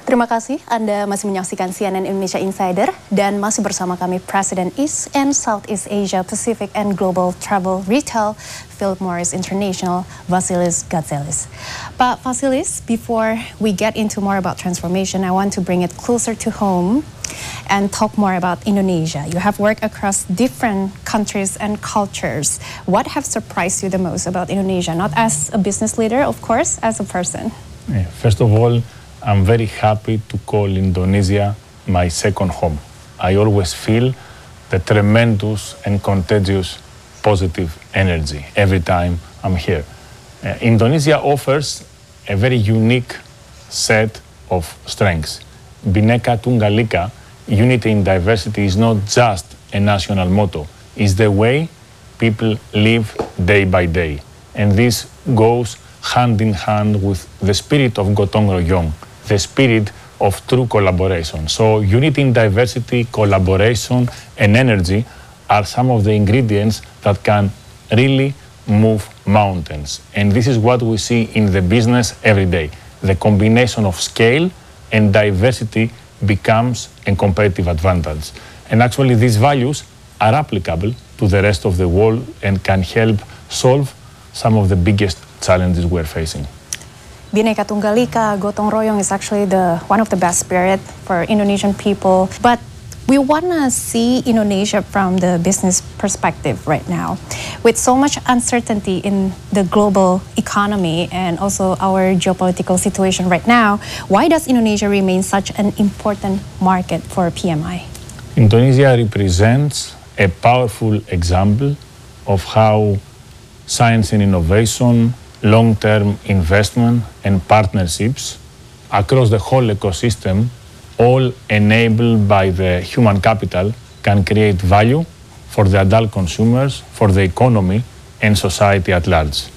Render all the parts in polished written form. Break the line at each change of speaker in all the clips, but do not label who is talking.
Terima kasih Anda masih menyaksikan CNN Indonesia Insider dan masih bersama kami President East and Southeast Asia Pacific and Global Travel Retail Philip Morris International, Vasilis Gatzelis. Pak Vasilis, before we get into more about transformation, I want to bring it closer to home and talk more about Indonesia. You have worked across different countries and cultures. What have surprised you the most about Indonesia? Not as a business leader, of course, as a person.
First of all, I'm very happy to call Indonesia my second home. I always feel the tremendous and contagious positive energy every time I'm here. Indonesia offers a very unique set of strengths. Bhinneka Tunggal Ika, unity in diversity, is not just a national motto, it's the way people live day by day. And this goes hand in hand with the spirit of Gotong Royong, the spirit of true collaboration. So unity in diversity, collaboration, and energy are some of the ingredients that can really move mountains. And this is what we see in the business every day. The combination of scale and diversity becomes a competitive advantage. And actually these values are applicable to the rest of the world and can help solve some of the biggest challenges we're facing.
Bhinneka Tunggal Ika, Gotong Royong is actually one of the best spirit for Indonesian people. But we want to see Indonesia from the business perspective right now. With so much uncertainty in the global economy and also our geopolitical situation right now, why does Indonesia remain such an important market for PMI?
Indonesia represents a powerful example of how science and innovation, long-term investment and partnerships across the whole ecosystem, all enabled by the human capital, can create value for the adult consumers, for the economy and society at large.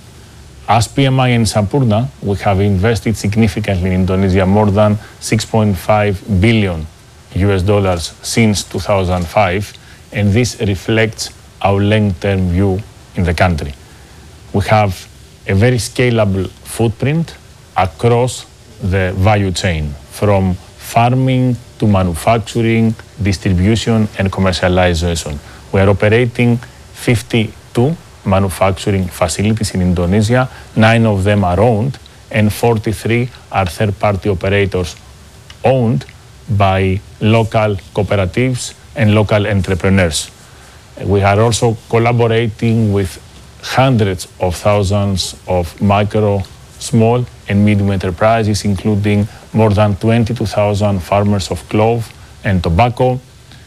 As PMI and Sampoerna, we have invested significantly in Indonesia, more than $6.5 billion since 2005, and this reflects our long-term view in the country. We have a very scalable footprint across the value chain, from farming to manufacturing, distribution, and commercialization. We are operating 52 manufacturing facilities in Indonesia. 9 of them are owned, and 43 are third-party operators owned by local cooperatives and local entrepreneurs. We are also collaborating with hundreds of thousands of micro, small, and medium enterprises, including more than 22,000 farmers of clove and tobacco,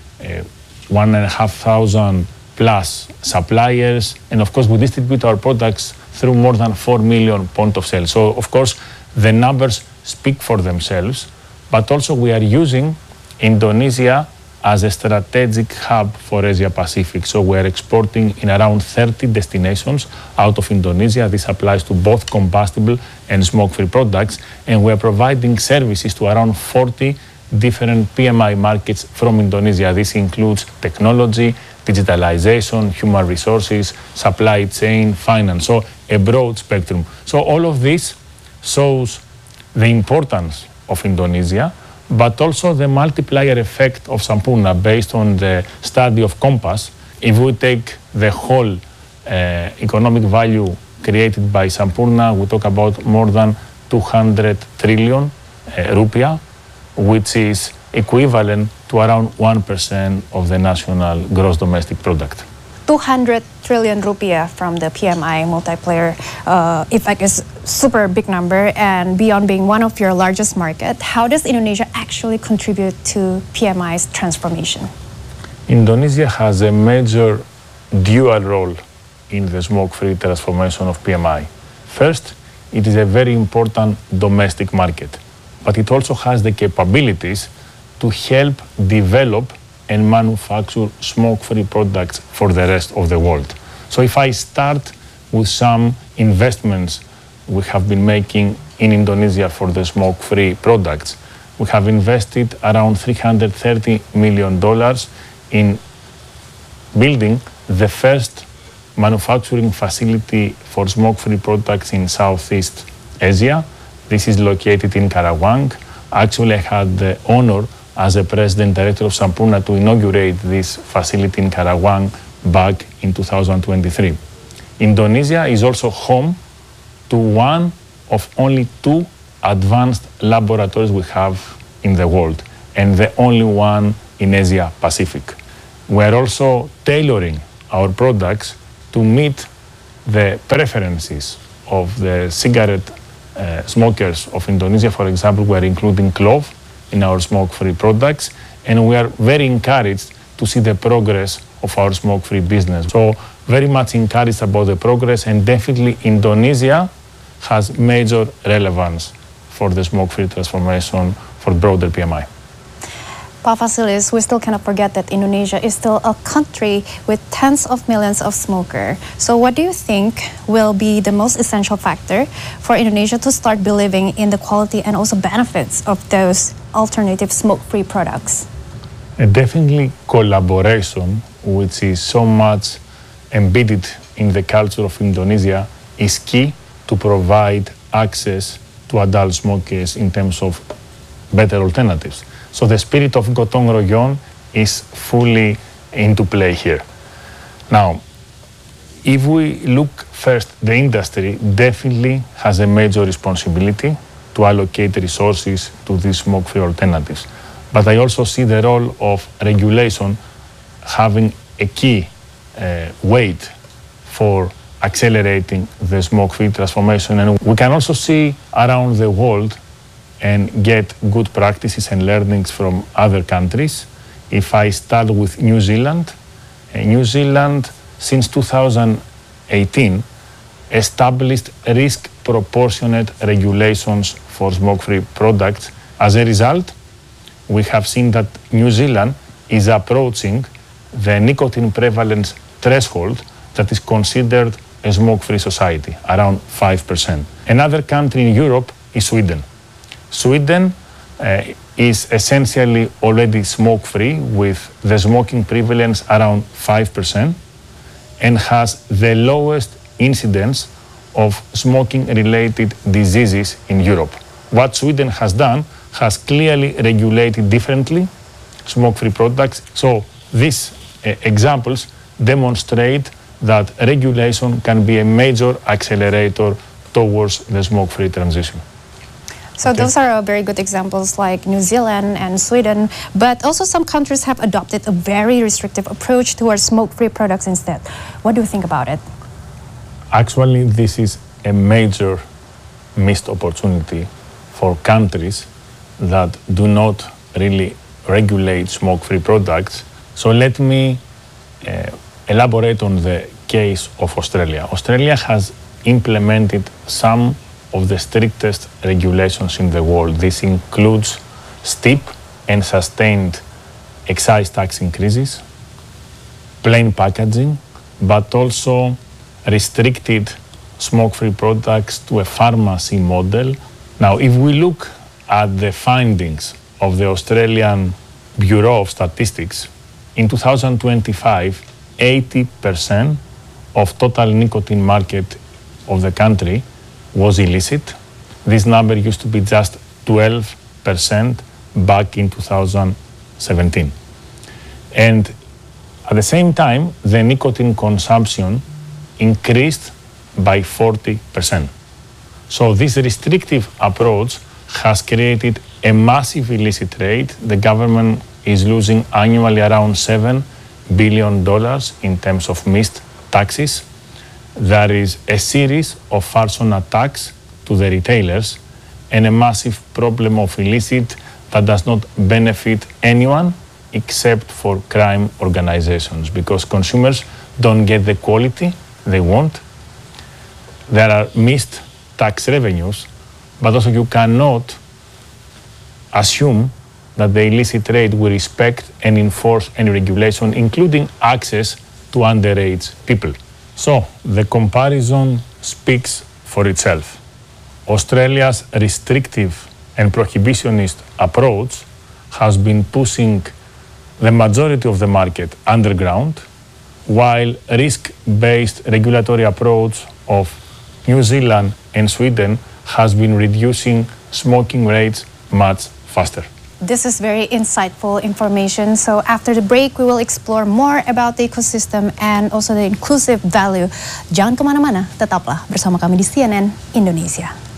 1,500 plus suppliers, and of course we distribute our products through more than 4 million point of sale. So of course the numbers speak for themselves, but also we are using Indonesia as a strategic hub for Asia Pacific. So we're exporting in around 30 destinations out of Indonesia. This applies to both combustible and smoke-free products. And we're providing services to around 40 different PMI markets from Indonesia. This includes technology, digitalization, human resources, supply chain, finance. So a broad spectrum. So all of this shows the importance of Indonesia, but also the multiplier effect of Sampoerna based on the study of Compass. If we take the whole economic value created by Sampoerna, we talk about more than 200 trillion rupiah, which is equivalent to around 1% of the national gross domestic product.
200 trillion rupiah from the PMI multiplier effect is super big number, and beyond being one of your largest market, how does Indonesia actually contribute to PMI's transformation?
Indonesia has a major dual role in the smoke-free transformation of PMI. First, it is a very important domestic market, but it also has the capabilities to help develop and manufacture smoke-free products for the rest of the world. So if I start with some investments we have been making in Indonesia for the smoke-free products, we have invested around $330 million in building the first manufacturing facility for smoke-free products in Southeast Asia. This is located in Karawang. Actually, I had the honor as a president director of Sampoerna to inaugurate this facility in Karawang back in 2023. Indonesia is also home to one of only 2 advanced laboratories we have in the world, and the only one in Asia Pacific. We're also tailoring our products to meet the preferences of the cigarette smokers of Indonesia. For example, we're including clove in our smoke-free products, and we are very encouraged to see the progress of our smoke-free business. So very much encouraged about the progress, and definitely Indonesia has major relevance for the smoke-free transformation for broader PMI.
Pak Vasilis, we still cannot forget that Indonesia is still a country with tens of millions of smokers. So what do you think will be the most essential factor for Indonesia to start believing in the quality and also benefits of those alternative smoke-free products?
Definitely collaboration, which is so much embedded in the culture of Indonesia, is key to provide access to adult smokers in terms of better alternatives. So the spirit of Gotong Royong is fully into play here. Now, if we look first, the industry definitely has a major responsibility to allocate resources to these smoke-free alternatives. But I also see the role of regulation having a key weight for accelerating the smoke-free transformation. And we can also see around the world and get good practices and learnings from other countries. If I start with New Zealand, New Zealand since 2018 established risk proportionate regulations for smoke-free products. As a result, we have seen that New Zealand is approaching the nicotine prevalence threshold that is considered a smoke-free society, around 5%. Another country in Europe is Sweden. Sweden is essentially already smoke-free with the smoking prevalence around 5% and has the lowest incidence of smoking-related diseases in Europe. What Sweden has done has clearly regulated differently smoke-free products. So these examples demonstrate that regulation can be a major accelerator towards the smoke-free transition.
So those are very good examples like New Zealand and Sweden, but also some countries have adopted a very restrictive approach towards smoke-free products instead. What do you think about it?
Actually, this is a major missed opportunity for countries that do not really regulate smoke-free products. So let me elaborate on the case of Australia. Australia has implemented some of the strictest regulations in the world. This includes steep and sustained excise tax increases, plain packaging, but also restricted smoke-free products to a pharmacy model. Now, if we look at the findings of the Australian Bureau of Statistics, in 2025, 80% of total nicotine market of the country was illicit. This number used to be just 12% back in 2017. And at the same time, the nicotine consumption increased by 40%. So this restrictive approach has created a massive illicit trade. The government is losing annually around $7 billion in terms of missed taxes. There is a series of arson attacks to the retailers and a massive problem of illicit that does not benefit anyone except for crime organizations, because consumers don't get the quality they want. There are missed tax revenues, but also you cannot assume that the illicit trade will respect and enforce any regulation, including access to underage people. So the comparison speaks for itself. Australia's restrictive and prohibitionist approach has been pushing the majority of the market underground, while risk-based regulatory approach of New Zealand and Sweden has been reducing smoking rates much faster.
This is very insightful information. So after the break, we will explore more about the ecosystem and also the inclusive value. Jangan kemana-mana, tetaplah bersama kami di CNN Indonesia.